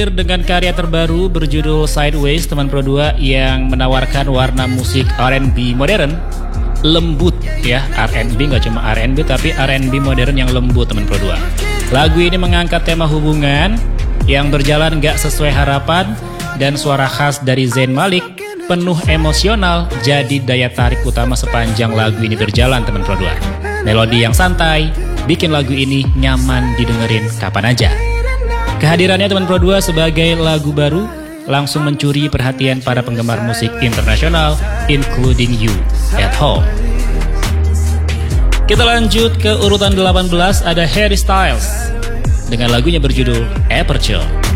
Dengan karya terbaru berjudul Sideways, teman Pro 2 yang menawarkan warna musik R&B modern lembut ya, R&B nggak cuma R&B tapi R&B modern yang lembut teman Pro 2. Lagu ini mengangkat tema hubungan yang berjalan nggak sesuai harapan dan suara khas dari Zayn Malik penuh emosional jadi daya tarik utama sepanjang lagu ini berjalan teman Pro 2. Melodi yang santai bikin lagu ini nyaman didengerin kapan aja. Kehadirannya teman Pro 2 sebagai lagu baru langsung mencuri perhatian para penggemar musik internasional, including you at home. Kita lanjut ke urutan 18, ada Harry Styles dengan lagunya berjudul Aperture.